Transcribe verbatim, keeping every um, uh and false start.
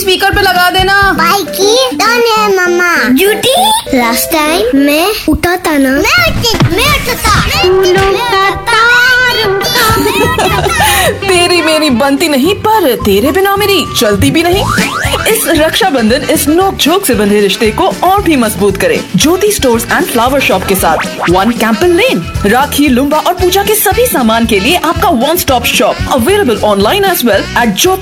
Speaker पे लगा देना। भाई की कौन है मम्मा? जूठी। लास्ट टाइम मैं उठा था ना। मैं उठी, मैं उठा था। तेरी मेरी बनती नहीं, पर तेरे बिना मेरी चलती भी नहीं। इस रक्षाबंधन इस नोक झोंक से बंधे रिश्ते को और भी मजबूत करे ज्योति स्टोर्स एंड फ्लावर शॉप के साथ। वन कैंपल लेन। राखी, लुम्बा और पूजा के सभी सामान के लिए आपका one stop shop, available online as well at Jyoti